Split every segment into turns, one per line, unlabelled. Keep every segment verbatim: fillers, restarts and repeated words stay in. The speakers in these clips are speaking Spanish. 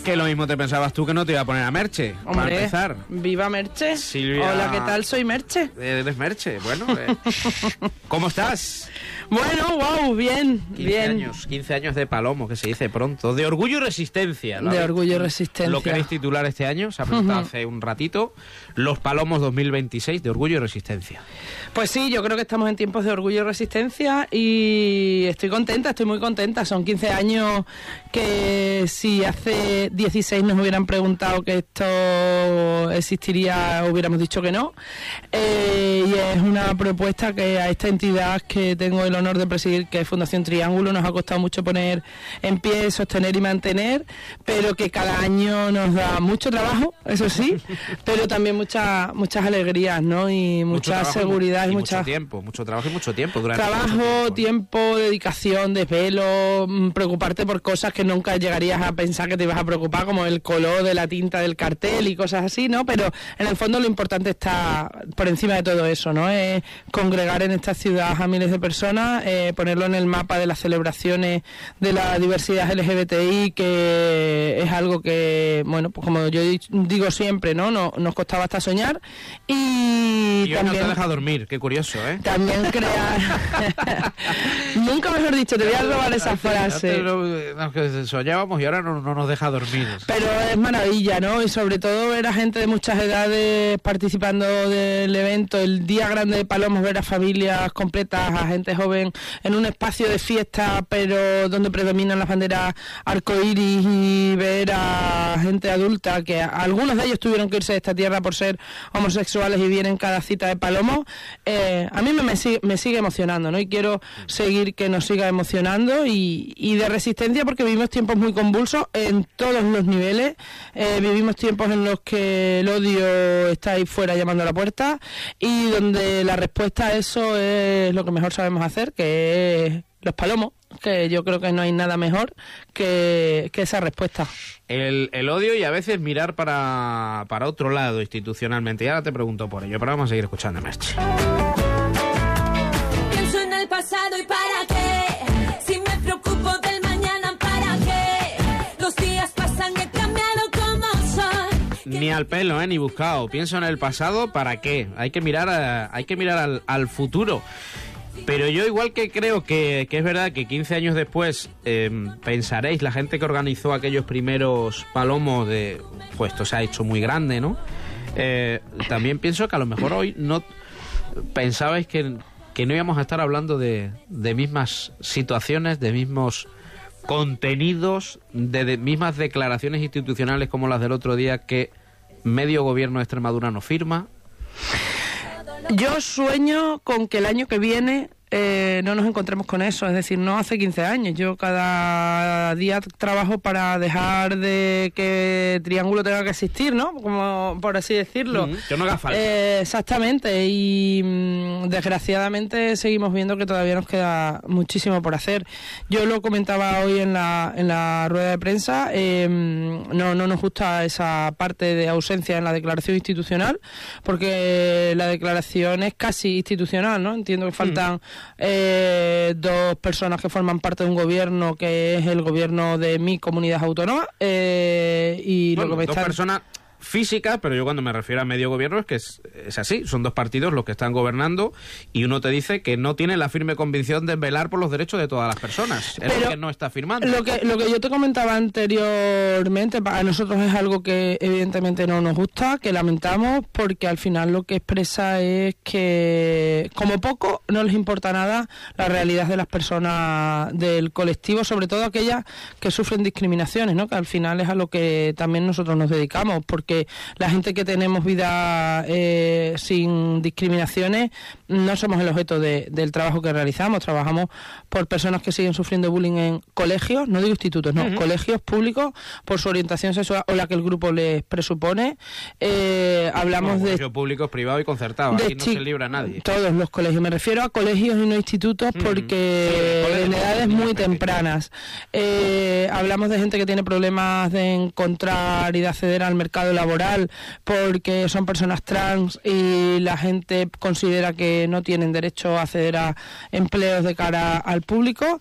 Que lo mismo te pensabas tú que no te iba a poner a Merche.
Hombre,
para empezar.
Viva Merche.
Silvia...
Hola, ¿qué tal? Soy Merche.
Eres Merche, bueno. Eh. ¿Cómo estás?
Bueno, wow, bien,
quince
bien.
años, quince años de Palomo, que se dice pronto. De Orgullo y Resistencia. ¿no?
De Orgullo y Resistencia.
Lo queréis titular este año, se ha presentado uh-huh. hace un ratito. Los Palomos dos mil veintiséis de Orgullo y Resistencia.
Pues sí, yo creo que estamos en tiempos de Orgullo y Resistencia y estoy contenta, estoy muy contenta. Son quince años que si hace dieciséis nos hubieran preguntado que esto existiría, hubiéramos dicho que no. Eh, y es una propuesta que a esta entidad que tengo el honor de presidir, que es Fundación Triángulo, nos ha costado mucho poner en pie, sostener y mantener, pero que cada año nos da mucho trabajo, eso sí, pero también muchas muchas alegrías, ¿no? Y mucha seguridad y, y mucha...
mucho tiempo, mucho trabajo y mucho tiempo. Durante
trabajo,
mucho tiempo,
tiempo, dedicación, desvelo, preocuparte por cosas que nunca llegarías a pensar que te ibas a preocupar, como el color de la tinta del cartel y cosas así, ¿no? Pero en el fondo lo importante está por encima de todo eso, ¿no? Es congregar en esta ciudad a miles de personas, eh, ponerlo en el mapa de las celebraciones de la diversidad L G B T I, que es algo que, bueno, pues como yo digo siempre, ¿no? No nos costaba hasta soñar. Y,
y
también...
no te deja dormir, qué curioso, ¿eh?
También crear... Nunca mejor dicho, te voy a robar esa frase.
Nos que soñábamos y ahora no, no nos deja dormir.
Pero es maravilla, ¿no? Y sobre todo ver a gente de muchas edades participando del evento, el día grande de Palomos, ver a familias completas, a gente joven en un espacio de fiesta, pero donde predominan las banderas arcoíris, y ver a gente adulta, que algunos de ellos tuvieron que irse de esta tierra por ser homosexuales y vienen cada cita de Palomos, eh, a mí me, me, sigue, me sigue emocionando, ¿no? Y quiero seguir que nos siga emocionando y, y de resistencia, porque vivimos tiempos muy convulsos en todos los niveles, eh, vivimos tiempos en los que el odio está ahí fuera llamando a la puerta y donde la respuesta a eso es lo que mejor sabemos hacer, que es los palomos, que yo creo que no hay nada mejor que, que esa respuesta.
El, el odio y a veces mirar para, para otro lado institucionalmente. Y ahora te pregunto por ello, pero vamos a seguir escuchando a Merche.
Pienso en el pasado y para qué, si me preocupo del mañana, para qué, los días pasan y he cambiado como soy.
Ni al pelo, ¿eh? Ni buscado. Pienso en el pasado, ¿para qué? Hay que mirar, a, hay que mirar al, al futuro. Pero yo igual que creo que, que es verdad que quince años después eh, pensaréis, la gente que organizó aquellos primeros Palomos de, pues esto se ha hecho muy grande, ¿no? Eh, también pienso que a lo mejor hoy no pensabais que, que no íbamos a estar hablando de, de mismas situaciones, de mismos contenidos, de, de mismas declaraciones institucionales como las del otro día que medio gobierno de Extremadura no firma.
Yo sueño con que el año que viene eh, no nos encontremos con eso, es decir, no hace quince años. Yo cada día trabajo para dejar de que Triángulo tenga que existir, ¿no? Como por así decirlo.
Mm, que no haga falta.
Eh, exactamente, y mm, desgraciadamente seguimos viendo que todavía nos queda muchísimo por hacer. Yo lo comentaba hoy en la, en la rueda de prensa, eh, no, no nos gusta esa parte de ausencia en la declaración institucional, porque la declaración es casi institucional, ¿no? Entiendo que faltan mm. eh, dos personas que forman parte de un gobierno que es el gobierno de mi comunidad autónoma, eh, y
bueno,
lo que me
dos
están...
personas física, pero yo cuando me refiero a medio gobierno es que es, es así, son dos partidos los que están gobernando y uno te dice que no tiene la firme convicción de velar por los derechos de todas las personas, es lo que no está firmando.
Lo que, lo que yo te comentaba anteriormente, para nosotros es algo que evidentemente no nos gusta, que lamentamos, porque al final lo que expresa es que como poco no les importa nada la realidad de las personas del colectivo, sobre todo aquellas que sufren discriminaciones, ¿no? Que al final es a lo que también nosotros nos dedicamos, porque la gente que tenemos vida eh, sin discriminaciones no somos el objeto de, del trabajo que realizamos. Trabajamos por personas que siguen sufriendo bullying en colegios, no digo institutos, no, uh-huh. colegios públicos por su orientación sexual o la que el grupo les presupone. Eh, hablamos
bueno,
de
colegios públicos, privados y concertados, aquí no se libra a nadie.
Todos los colegios, me refiero a colegios y no institutos, uh-huh. porque sí, en edades muy tempranas. Eh, hablamos de gente que tiene problemas de encontrar y de acceder al mercado laboral porque son personas trans y la gente considera que no tienen derecho a acceder a empleos de cara al público.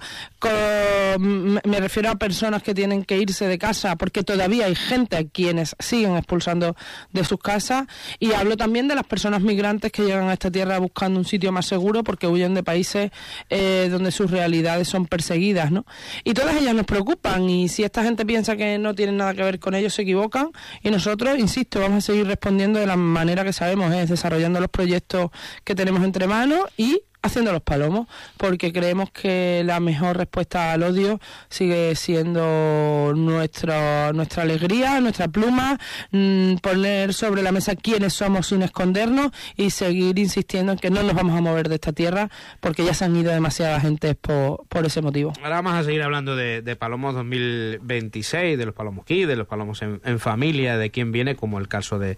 Con, me refiero a personas que tienen que irse de casa porque todavía hay gente a quienes siguen expulsando de sus casas, y hablo también de las personas migrantes que llegan a esta tierra buscando un sitio más seguro porque huyen de países eh, donde sus realidades son perseguidas, ¿no? Y todas ellas nos preocupan, y si esta gente piensa que no tienen nada que ver con ellos, se equivocan, y nosotros, insisto, vamos a seguir respondiendo de la manera que sabemos, es desarrollando los proyectos que tenemos entre manos y haciendo los palomos, porque creemos que la mejor respuesta al odio sigue siendo nuestra nuestra alegría, nuestra pluma, mmm, poner sobre la mesa quiénes somos sin escondernos y seguir insistiendo en que no nos vamos a mover de esta tierra porque ya se han ido demasiadas gentes por, por ese motivo.
Ahora vamos a seguir hablando de, de Palomos dos mil veintiséis, de los Palomos Kids, de los Palomos en, en familia, de quién viene, como el caso de,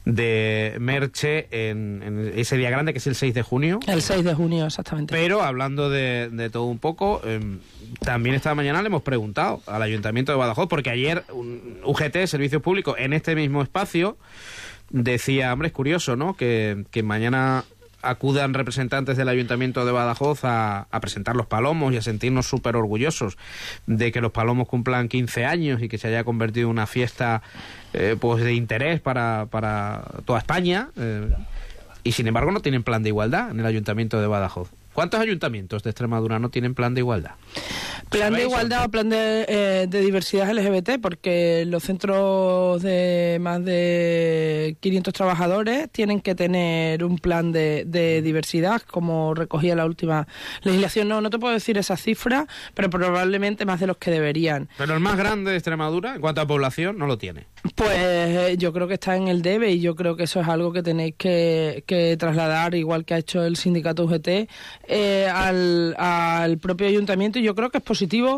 de Merche en, en ese día grande que es el seis de junio.
El seis de junio. Exactamente.
Pero hablando de, de todo un poco, eh, también esta mañana le hemos preguntado al Ayuntamiento de Badajoz, porque ayer un U G T, Servicios Públicos, en este mismo espacio, decía, hombre, es curioso, ¿no?, que, que mañana acudan representantes del Ayuntamiento de Badajoz a, a presentar los palomos y a sentirnos súper orgullosos de que los palomos cumplan quince años y que se haya convertido en una fiesta eh, pues de interés para, para toda España. Eh, Y sin embargo no tienen plan de igualdad en el Ayuntamiento de Badajoz. ¿Cuántos ayuntamientos de Extremadura no tienen plan de igualdad?
Plan de igualdad o plan de, eh, de diversidad L G B T, porque los centros de más de quinientos trabajadores tienen que tener un plan de, de diversidad, como recogía la última legislación. No, no te puedo decir esa cifra, pero probablemente más de los que deberían.
Pero el más grande de Extremadura, en cuanto a población, no lo tiene.
Pues eh, yo creo que está en el debe, y yo creo que eso es algo que tenéis que, que trasladar, igual que ha hecho el sindicato U G T, eh, al, al propio ayuntamiento. Y yo creo que es positivo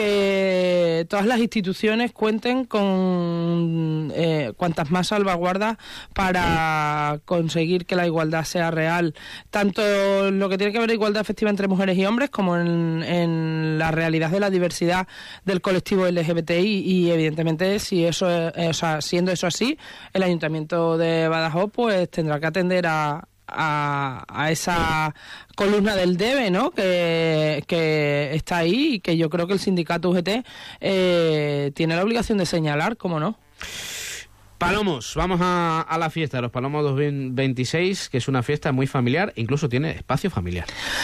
que todas las instituciones cuenten con eh, cuantas más salvaguardas para conseguir que la igualdad sea real, tanto lo que tiene que ver igualdad efectiva entre mujeres y hombres, como en, en la realidad de la diversidad del colectivo L G B T I. Y evidentemente, si eso es, o sea, siendo eso así, el Ayuntamiento de Badajoz pues tendrá que atender a A, a esa columna del debe, ¿no?, que, que está ahí, y que yo creo que el sindicato U G T eh, tiene la obligación de señalar, ¿cómo no?
Palomos, vamos a, a la fiesta de los Palomos dos mil veintiséis, que es una fiesta muy familiar, incluso tiene espacio familiar.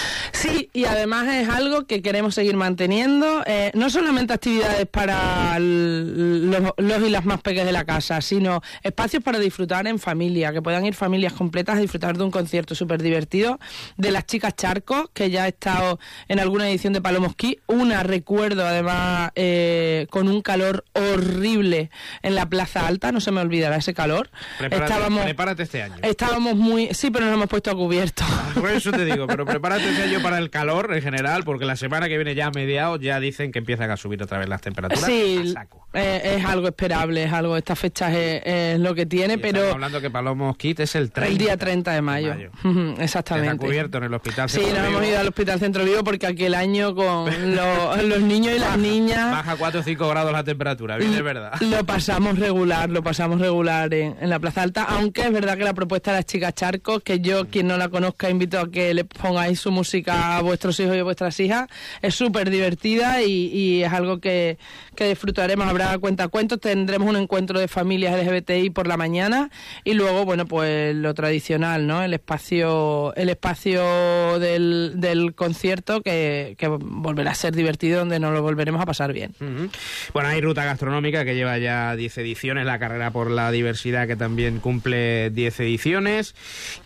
Sí, y además es algo que queremos seguir manteniendo, eh, no solamente actividades para el, los, los y las más pequeñas de la casa, sino espacios para disfrutar en familia, que puedan ir familias completas a disfrutar de un concierto súper divertido de las chicas Charcos, que ya ha estado en alguna edición de Palomos Kids, una recuerdo además eh, con un calor horrible en la Plaza Alta, no se me olvidará ese calor.
Prepárate,
estábamos,
prepárate este año.
Estábamos muy... Sí, pero nos hemos puesto a cubierto.
Por eso te digo, pero prepárate este año para el calor en general, porque la semana que viene ya a mediados ya dicen que empiezan a subir otra vez las temperaturas.
Sí,
a saco.
Eh, es algo esperable, es algo... Esta fecha es, es lo que tiene,
y
pero...
Estamos hablando que Palomos Kids es el treinta.
El día treinta de mayo. De mayo. Exactamente.
Está cubierto en el Hospital
Sí,
Centro
nos
Vivo.
hemos ido al Hospital Centro Vivo porque aquel año con lo, los niños y las
baja,
niñas...
Baja cuatro o cinco grados la temperatura, bien de verdad.
Lo pasamos regular, lo pasamos regular en, en la Plaza Alta, aunque es verdad que la propuesta de las chicas Charcos, que yo, quien no la conozca, invito a que le pongáis su música a vuestros hijos y a vuestras hijas, es súper divertida y, y es algo que, que disfrutaremos. Habrá cuentacuentos, tendremos un encuentro de familias L G B T I por la mañana y luego, bueno, pues lo tradicional, ¿no? El espacio el espacio del, del concierto que, que volverá a ser divertido, donde nos lo volveremos a pasar bien.
Uh-huh. Bueno, hay Ruta Gastronómica, que lleva ya diez ediciones, la Carrera por la Diversidad, que también cumple diez ediciones,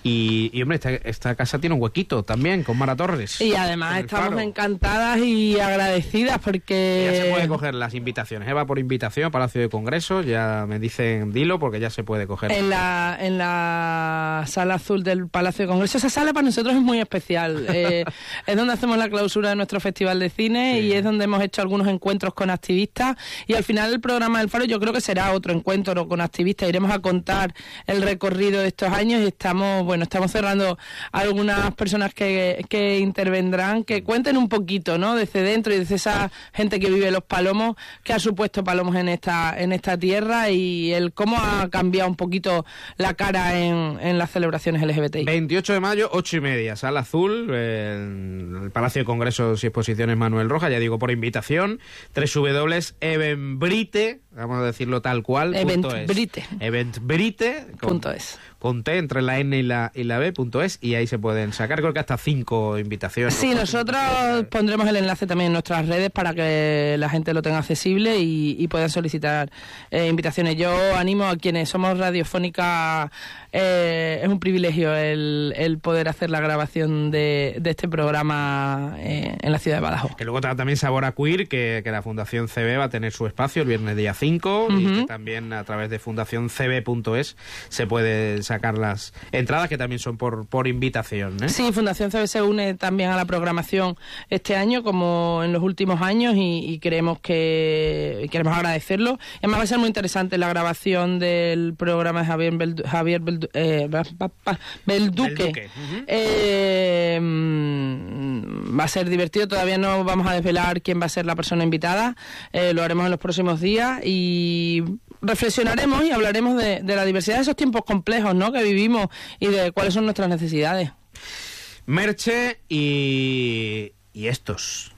y, y hombre, esta, esta casa tiene un huequito también, con Mara Torres.
Y además estamos Faro. encantadas y agradecidas porque...
Ya se puede coger las invitaciones, Eva, por invitación, Palacio de Congresos, ya me dicen, dilo, porque ya se puede coger.
En la, en la sala azul del Palacio de Congresos, esa sala para nosotros es muy especial. eh, es donde hacemos la clausura de nuestro Festival de Cine, sí. Y es donde hemos hecho algunos encuentros con activistas, y al final del programa del Faro yo creo que será otro encuentro con activistas. Iremos a contar el recorrido de estos años y estamos, bueno, estamos cerrando algún algunas personas que, que intervendrán, que cuenten un poquito, ¿no? Desde dentro y desde esa gente que vive los Palomos, que ha supuesto Palomos en esta en esta tierra y el cómo ha cambiado un poquito la cara en, en las celebraciones L G B T I.
veintiocho de mayo, ocho y media, Sala Azul, en el Palacio de Congresos y Exposiciones Manuel Rojas, ya digo, por invitación, w w w punto eventbrite, vamos a decirlo tal cual,
Eventbrite.
Eventbrite.
Punto es.
Con T entre la N y la, y la B, punto es, y ahí se pueden sacar, creo que hasta cinco invitaciones.
Sí, nosotros pondremos el enlace también en nuestras redes para que la gente lo tenga accesible y, y puedan solicitar eh, invitaciones. Yo animo a quienes somos radiofónicas, eh, es un privilegio el, el poder hacer la grabación de, de este programa eh, en la ciudad de Badajoz.
Que luego también Sabor a Queer, que, que la Fundación C B va a tener su espacio el viernes día cinco, uh-huh. y que también a través de fundación c b punto es se puede sacar las entradas, que también son por, por invitación, ¿eh?
Sí, Fundación C B se une también a la programación este año, como en los últimos años, y, y creemos que y queremos agradecerlo. Y además va a ser muy interesante la grabación del programa de Javier, Beldu, Javier Beldu, eh, Belduque.
Belduque. Uh-huh.
Eh, va a ser divertido, todavía no vamos a desvelar quién va a ser la persona invitada, eh, lo haremos en los próximos días y reflexionaremos y hablaremos de, de la diversidad de esos tiempos complejos, ¿no?, que vivimos y de cuáles son nuestras necesidades.
Merche y, y estos.